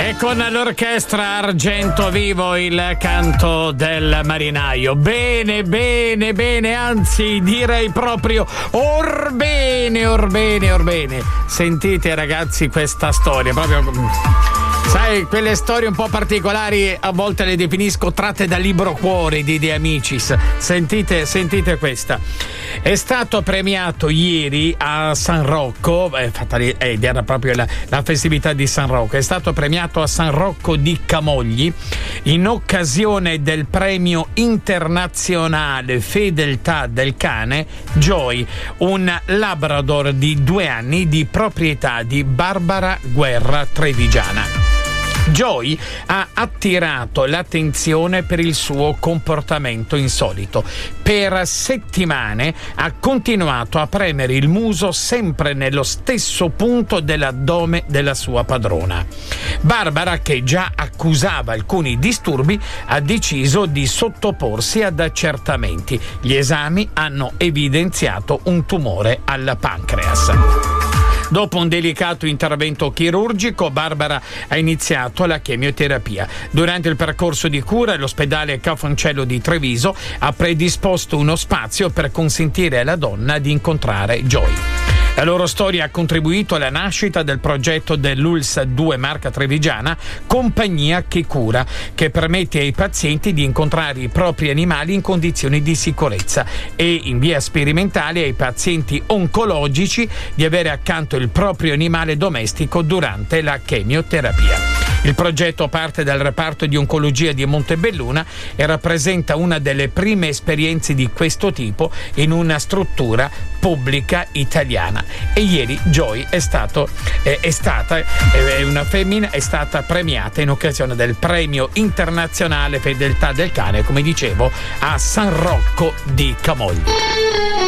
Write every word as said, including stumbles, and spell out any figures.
E con l'orchestra Argento Vivo il canto del marinaio. Bene, bene, bene, anzi direi proprio orbene, orbene, orbene. Sentite ragazzi questa storia, proprio... Sai, quelle storie un po' particolari a volte le definisco tratte dal libro Cuore di De Amicis. Sentite, sentite questa. È stato premiato ieri a San Rocco, eh, ed era proprio la, la festività di San Rocco, è stato premiato a San Rocco di Camogli in occasione del premio internazionale Fedeltà del cane Joy, un Labrador di due anni di proprietà di Barbara Guerra Trevigiana. Joy ha attirato l'attenzione per il suo comportamento insolito. Per settimane ha continuato a premere il muso sempre nello stesso punto dell'addome della sua padrona. Barbara, che già accusava alcuni disturbi, ha deciso di sottoporsi ad accertamenti. Gli esami hanno evidenziato un tumore al pancreas. Dopo un delicato intervento chirurgico, Barbara ha iniziato la chemioterapia. Durante il percorso di cura, l'ospedale Cafoncello di Treviso ha predisposto uno spazio per consentire alla donna di incontrare Joy. La loro storia ha contribuito alla nascita del progetto dell'U L S due Marca Trevigiana, compagnia che cura, che permette ai pazienti di incontrare i propri animali in condizioni di sicurezza e in via sperimentale ai pazienti oncologici di avere accanto il proprio animale domestico durante la chemioterapia. Il progetto parte dal reparto di oncologia di Montebelluna e rappresenta una delle prime esperienze di questo tipo in una struttura pubblica italiana. E ieri Joy è stato eh, è stata è una femmina è stata premiata in occasione del premio internazionale Fedeltà del cane, come dicevo, a San Rocco di Camogli.